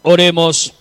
Oremos.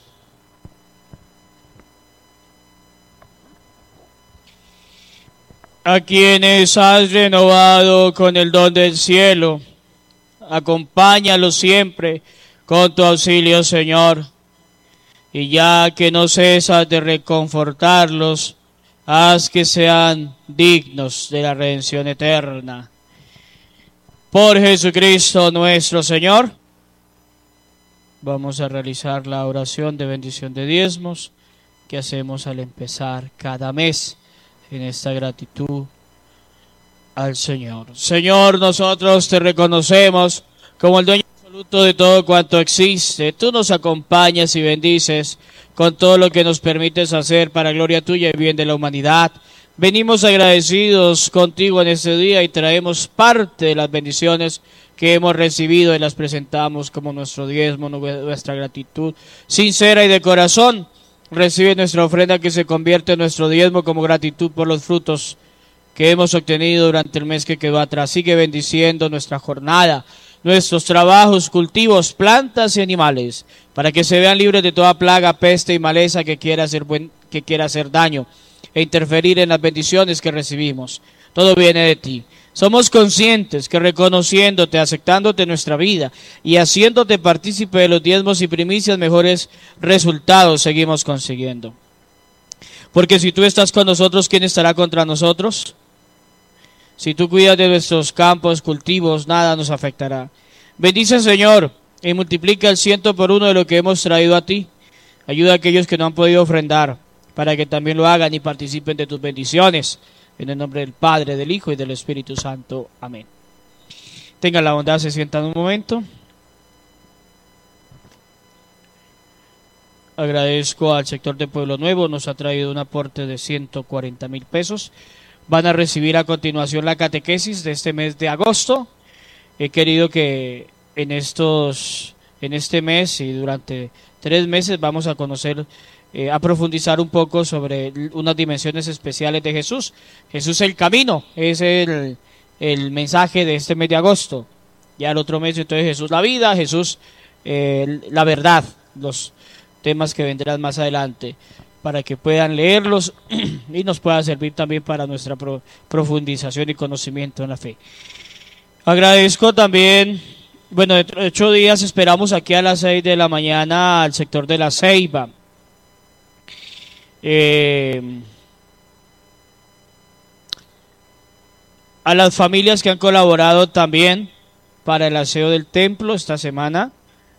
A quienes has renovado con el don del cielo, acompáñalos siempre con tu auxilio, Señor. Y ya que no cesas de reconfortarlos, haz que sean dignos de la redención eterna. Por Jesucristo nuestro Señor. Vamos a realizar la oración de bendición de diezmos que hacemos al empezar cada mes en esta gratitud al Señor. Señor, nosotros te reconocemos como el dueño absoluto de todo cuanto existe. Tú nos acompañas y bendices con todo lo que nos permites hacer para gloria tuya y bien de la humanidad. Venimos agradecidos contigo en este día y traemos parte de las bendiciones que hemos recibido y las presentamos como nuestro diezmo, nuestra gratitud sincera y de corazón. Recibe nuestra ofrenda que se convierte en nuestro diezmo como gratitud por los frutos que hemos obtenido durante el mes que quedó atrás. Sigue bendiciendo nuestra jornada, nuestros trabajos, cultivos, plantas y animales, para que se vean libres de toda plaga, peste y maleza que quiera hacer daño e interferir en las bendiciones que recibimos. Todo viene de ti. Somos conscientes que reconociéndote, aceptándote en nuestra vida y haciéndote partícipe de los diezmos y primicias, mejores resultados seguimos consiguiendo. Porque si tú estás con nosotros, ¿quién estará contra nosotros? Si tú cuidas de nuestros campos, cultivos, nada nos afectará. Bendice, Señor, y multiplica el 100 por 1 de lo que hemos traído a ti. Ayuda a aquellos que no han podido ofrendar, para que también lo hagan y participen de tus bendiciones. En el nombre del Padre, del Hijo y del Espíritu Santo. Amén. Tengan la bondad, se sientan un momento. Agradezco al sector de Pueblo Nuevo, nos ha traído un aporte de 140,000 pesos. Van a recibir a continuación la catequesis de este mes de agosto. He querido que en este mes y durante 3 meses vamos a conocer, a profundizar un poco sobre unas dimensiones especiales de Jesús. Jesús el camino, es el mensaje de este mes de agosto. Ya el otro mes entonces Jesús la vida, Jesús la verdad, los temas que vendrán más adelante, para que puedan leerlos y nos pueda servir también para nuestra profundización y conocimiento en la fe. Agradezco también, bueno, dentro de 8 días esperamos aquí a las 6 de la mañana al sector de La Ceiba. A las familias que han colaborado también para el aseo del templo esta semana,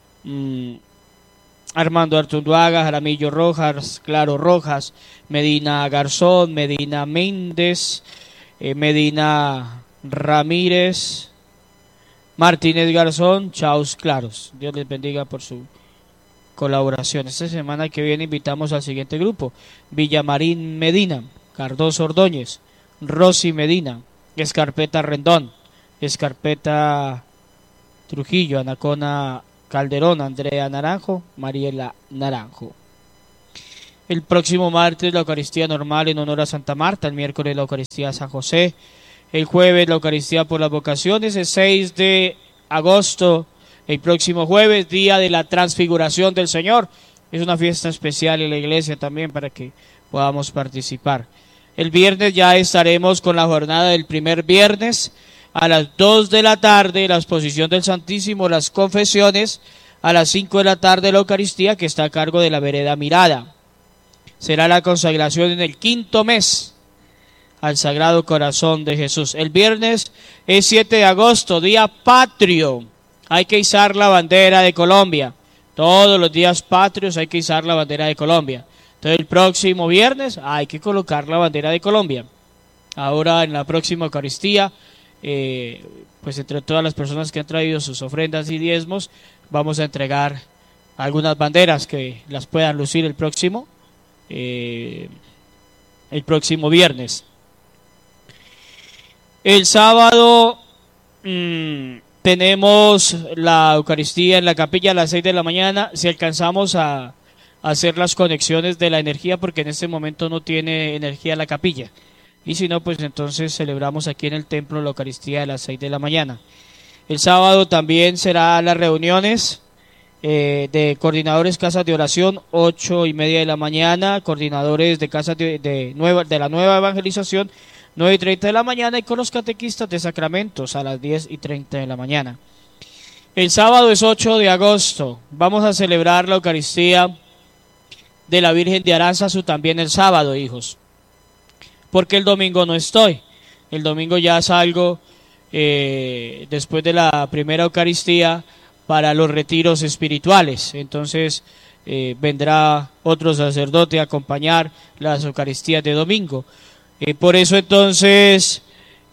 Armando Artunduaga, Jaramillo Rojas, Claro Rojas, Medina Garzón, Medina Méndez, Medina Ramírez, Martínez Garzón, Chaus Claros. Dios les bendiga por su colaboración. Esta semana que viene invitamos al siguiente grupo: Villamarín Medina, Cardoso Ordóñez, Rosy Medina, Escarpeta Rendón, Escarpeta Trujillo, Anacona Calderón, Andrea Naranjo, Mariela Naranjo. El próximo martes la Eucaristía normal en honor a Santa Marta, el miércoles la Eucaristía a San José, el jueves la Eucaristía por las vocaciones, el 6 de agosto, el próximo jueves, día de la transfiguración del Señor. Es una fiesta especial en la iglesia también para que podamos participar. El viernes ya estaremos con la jornada del primer viernes a las 2 de la tarde, la exposición del Santísimo, las confesiones, a las 5 de la tarde la Eucaristía, que está a cargo de la Vereda Mirada. Será la consagración en el 5º mes al Sagrado Corazón de Jesús. El viernes es 7 de agosto, día patrio. Hay que izar la bandera de Colombia. Todos los días patrios hay que izar la bandera de Colombia. Entonces el próximo viernes hay que colocar la bandera de Colombia. Ahora en la próxima Eucaristía, pues entre todas las personas que han traído sus ofrendas y diezmos, vamos a entregar algunas banderas que las puedan lucir el próximo viernes. El sábado tenemos la Eucaristía en la capilla a las 6 de la mañana, si alcanzamos a hacer las conexiones de la energía, porque en este momento no tiene energía la capilla. Y si no, pues entonces celebramos aquí en el templo la Eucaristía a las 6 de la mañana. El sábado también será las reuniones de coordinadores casas de oración, 8:30 de la mañana, coordinadores de casas de la nueva evangelización, 9:30 de la mañana, y con los catequistas de sacramentos a las 10:30 de la mañana. El sábado es 8 de agosto, vamos a celebrar la Eucaristía de la Virgen de Aránzazu también el sábado, hijos, porque el domingo no estoy. El domingo ya salgo después de la primera Eucaristía para los retiros espirituales. Entonces vendrá otro sacerdote a acompañar las Eucaristías de domingo. Por eso entonces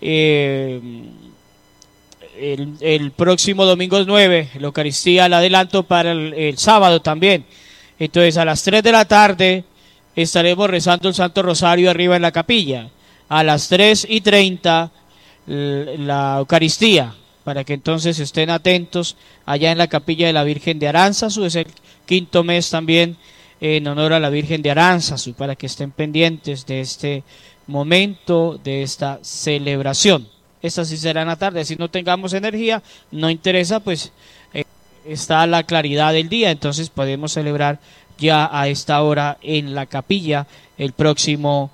el próximo domingo es 9, la Eucaristía la adelanto para el sábado también. Entonces a las 3 de la tarde estaremos rezando el Santo Rosario arriba en la capilla. A las 3:30 la Eucaristía, para que entonces estén atentos allá en la capilla de la Virgen de Aránzazu. Es el 5º mes también en honor a la Virgen de Aránzazu, para que estén pendientes de este momento, de esta celebración. Esta sí será en la tarde, si no tengamos energía, no interesa, pues está la claridad del día, entonces podemos celebrar ya a esta hora en la capilla el próximo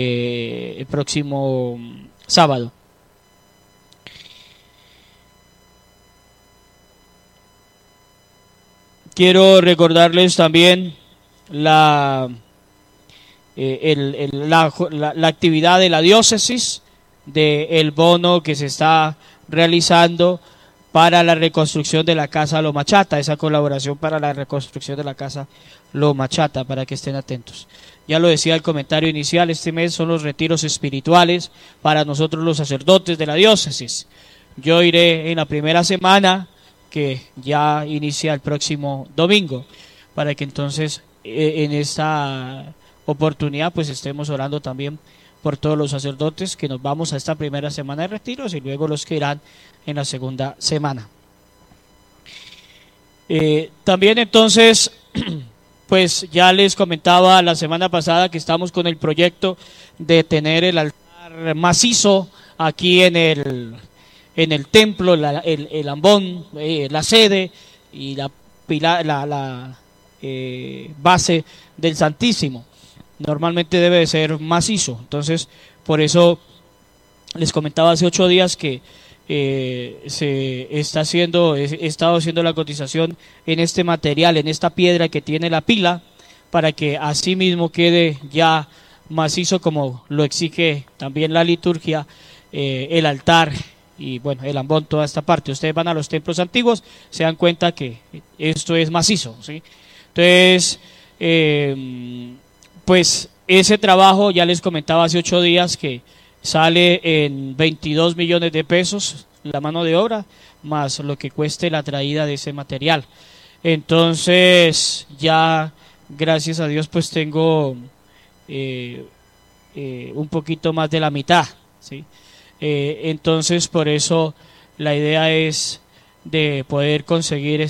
sábado. Quiero recordarles también la actividad de la diócesis, del bono que se está realizando para la reconstrucción de la Casa Loma Chata, esa colaboración para la reconstrucción de la Casa Loma Chata, para que estén atentos. Ya lo decía el comentario inicial, este mes son los retiros espirituales para nosotros los sacerdotes de la diócesis. Yo iré en la primera semana, que ya inicia el próximo domingo, para que entonces en esta oportunidad pues estemos orando también por todos los sacerdotes que nos vamos a esta primera semana de retiros y luego los que irán en la segunda semana. También entonces, pues ya les comentaba la semana pasada que estamos con el proyecto de tener el altar macizo aquí en el templo, el ambón, la sede y la base del Santísimo. Normalmente debe de ser macizo, entonces por eso les comentaba hace 8 días que he estado haciendo la cotización en este material, en esta piedra que tiene la pila, para que así mismo quede ya macizo como lo exige también la liturgia, el altar y bueno, el ambón, toda esta parte. Ustedes van a los templos antiguos, se dan cuenta que esto es macizo, ¿sí? Entonces, pues ese trabajo ya les comentaba hace 8 días que sale en 22 millones de pesos la mano de obra, más lo que cueste la traída de ese material. Entonces ya gracias a Dios pues tengo un poquito más de la mitad, ¿sí? Entonces por eso la idea es de poder conseguir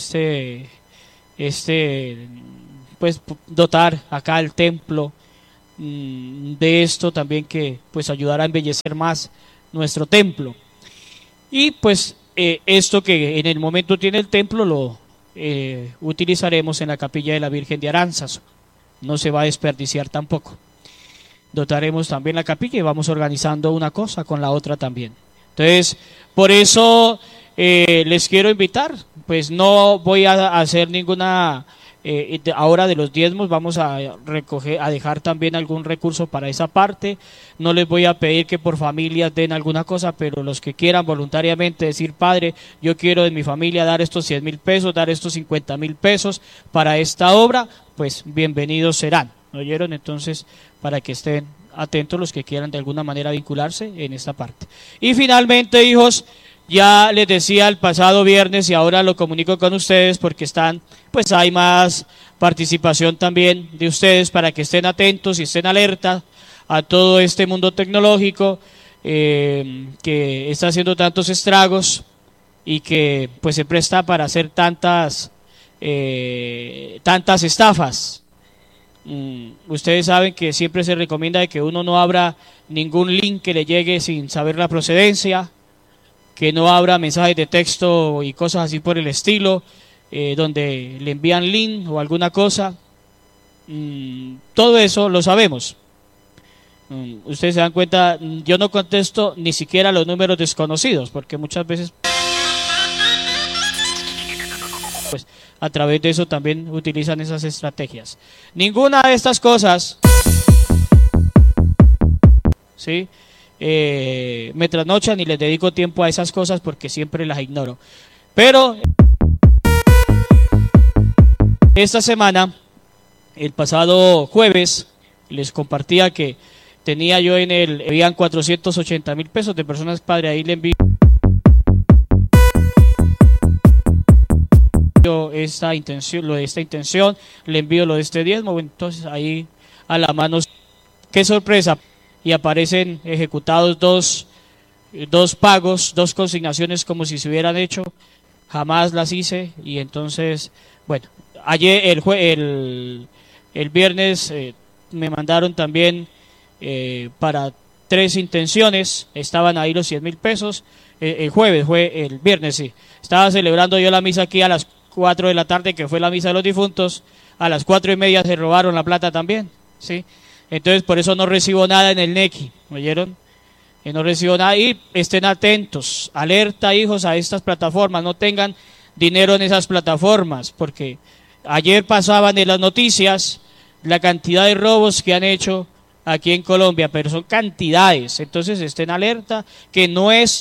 pues dotar acá el templo de esto también, que pues ayudará a embellecer más nuestro templo. Y pues esto que en el momento tiene el templo lo utilizaremos en la capilla de la Virgen de Aránzazu, no se va a desperdiciar tampoco. Dotaremos también la capilla y vamos organizando una cosa con la otra también. Entonces por eso les quiero invitar, pues no voy a hacer ninguna ahora de los diezmos, vamos a dejar también algún recurso para esa parte. No les voy a pedir que por familias den alguna cosa, pero los que quieran voluntariamente decir: Padre, yo quiero de mi familia dar estos 100,000 pesos, dar estos 50,000 pesos para esta obra, pues bienvenidos serán. ¿Oyeron? Entonces, para que estén atentos los que quieran de alguna manera vincularse en esta parte. Y finalmente, hijos, ya les decía el pasado viernes y ahora lo comunico con ustedes porque pues hay más participación también de ustedes, para que estén atentos y estén alerta a todo este mundo tecnológico que está haciendo tantos estragos y que pues se presta para hacer tantas estafas. Ustedes saben que siempre se recomienda de que uno no abra ningún link que le llegue sin saber la procedencia, que no abra mensajes de texto y cosas así por el estilo, donde le envían link o alguna cosa. Todo eso lo sabemos. Ustedes se dan cuenta, yo no contesto ni siquiera los números desconocidos, porque muchas veces pues a través de eso también utilizan esas estrategias. Ninguna de estas cosas, ¿sí? Me trasnochan y les dedico tiempo a esas cosas porque siempre las ignoro. Pero esta semana, el pasado jueves, les compartía que tenía yo habían 480,000 pesos de personas padre, ahí le envío esta intención, le envío lo de este diezmo, entonces ahí a la mano, qué sorpresa, y aparecen ejecutados dos pagos, dos consignaciones como si se hubieran hecho, jamás las hice, y entonces, bueno, ayer, el viernes me mandaron también para 3 intenciones, estaban ahí los 100,000 pesos, el jueves, fue el viernes, sí, estaba celebrando yo la misa aquí a las 4 de la tarde, que fue la misa de los difuntos, a las 4:30 se robaron la plata también, ¿sí? Entonces por eso no recibo nada en el Nequi, ¿oyeron? No recibo nada, y estén atentos, alerta hijos a estas plataformas, no tengan dinero en esas plataformas, porque ayer pasaban en las noticias la cantidad de robos que han hecho aquí en Colombia, pero son cantidades, entonces estén alerta que no es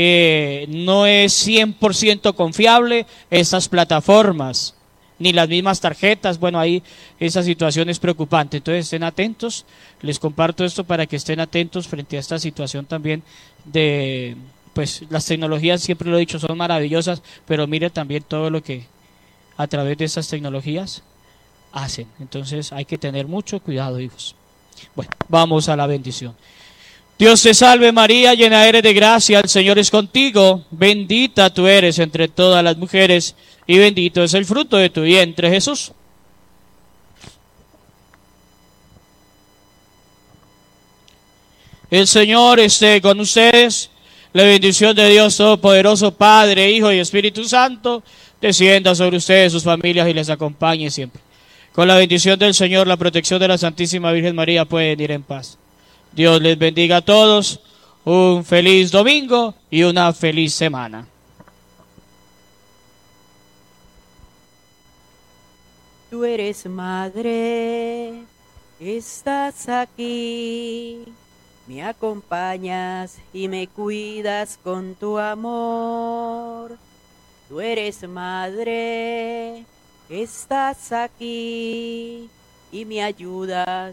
100% confiable estas plataformas, ni las mismas tarjetas. Bueno, ahí esa situación es preocupante, entonces estén atentos, les comparto esto para que estén atentos frente a esta situación también de, pues las tecnologías, siempre lo he dicho, son maravillosas, pero mire también todo lo que a través de estas tecnologías hacen, entonces hay que tener mucho cuidado, hijos. Bueno, vamos a la bendición. Dios te salve María, llena eres de gracia, el Señor es contigo, bendita tú eres entre todas las mujeres, y bendito es el fruto de tu vientre, Jesús. El Señor esté con ustedes, la bendición de Dios Todopoderoso, Padre, Hijo y Espíritu Santo, descienda sobre ustedes, sus familias, y les acompañe siempre. Con la bendición del Señor, la protección de la Santísima Virgen María, pueden ir en paz. Dios les bendiga a todos, un feliz domingo y una feliz semana. Tú eres madre, estás aquí, me acompañas y me cuidas con tu amor. Tú eres madre, estás aquí y me ayudas